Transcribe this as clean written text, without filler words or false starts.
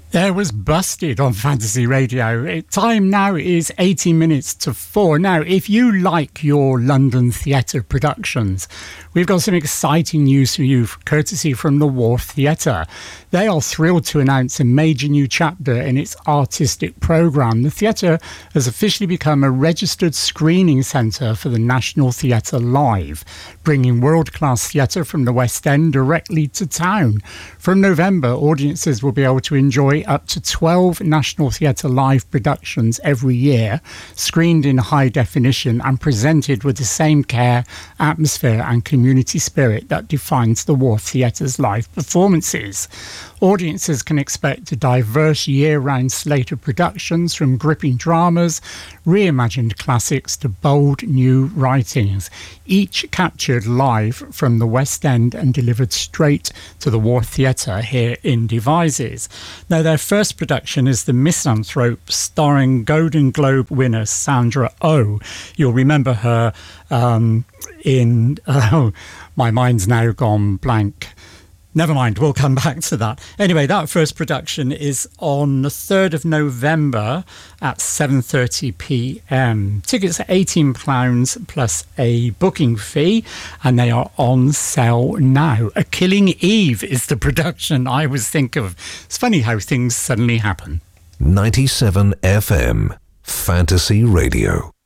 There was Busted on Fantasy Radio. Time now is 18 minutes to 4. Now, if you like your London theatre productions, we've got some exciting news for you, courtesy from the Wharf Theatre. They are thrilled to announce a major new chapter in its artistic programme. The theatre has officially become a registered screening centre for the National Theatre Live, bringing world-class theatre from the West End directly to town. From November, audiences will be able to enjoy up to 12 National Theatre Live productions every year, screened in high definition and presented with the same care, atmosphere and community spirit that defines the Wharf Theatre's live performances. Audiences can expect a diverse year-round slate of productions, from gripping dramas, reimagined classics to bold new writings, each captured live from the West End and delivered straight to the Wharf Theatre here in Devizes. Now, their first production is The Misanthrope, starring Golden Globe winner Sandra Oh. You'll remember her my mind's now gone blank. Never mind, we'll come back to that. Anyway, that first production is on the 3rd of November at 7:30pm. Tickets are £18 plus a booking fee, and they are on sale now. A Killing Eve is the production I always think of. It's funny how things suddenly happen. 97 FM, Fantasy Radio.